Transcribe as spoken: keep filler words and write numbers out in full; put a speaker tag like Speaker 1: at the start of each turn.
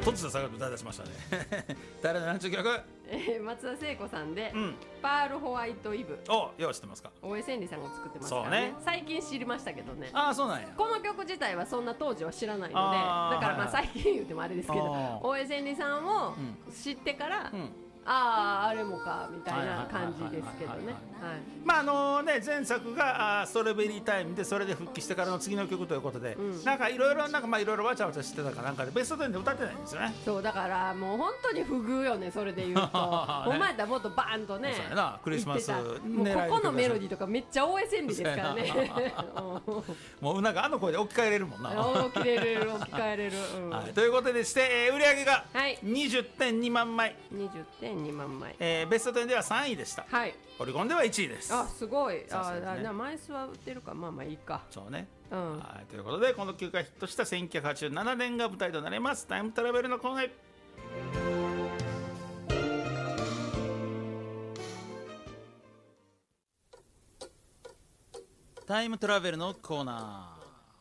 Speaker 1: 突然下がる歌い出しましたね誰の何ちゅう曲、
Speaker 2: えー、松田聖子さんで、
Speaker 1: うん、
Speaker 2: パールホワイトイブ。
Speaker 1: お、よう知ってますか。
Speaker 2: 大江千里さんが作ってますからね。
Speaker 1: そうね、
Speaker 2: 最近知りましたけどね。
Speaker 1: ああ、そうなんや。こ
Speaker 2: の曲自体はそんな当時は知らないので、だからまあ最近言ってもあれですけど、大江千里さんを知ってから、うんうん、あああれもかみたいな感じですけどね。
Speaker 1: まああのね、前作がストロベリータイムで、それで復帰してからの次の曲ということで、うん、なんかいろいろなんかまあいろいろわちゃわちゃしてたかなんかでベストテンで歌ってないんですよね。
Speaker 2: そうだからもう本当に不遇よね、それで言うとお前だもっとバーンとね、
Speaker 1: そうやな、クリスマス
Speaker 2: もうここのメロディーとかめっちゃ大江千里ですからね
Speaker 1: もうなんかあの声で置き換えれるもんな
Speaker 2: 置き換えれる置き換えれる、うん、
Speaker 1: はい、ということでして、えー、売り上げが にじゅってんにまんまい、
Speaker 2: にじゅってんにまんまい、
Speaker 1: えー、ベストテンではさんいでした。はい、オリコンではいちいです。
Speaker 2: あ、すごい。ああ、枚数は売ってるか、まあまあいいか。
Speaker 1: そうね、うん、はい、ということでこの曲がヒットしたせんきゅうひゃくはちじゅうななねんが舞台となりますタイムトラベルのコーナー。タイムトラベルのコーナー。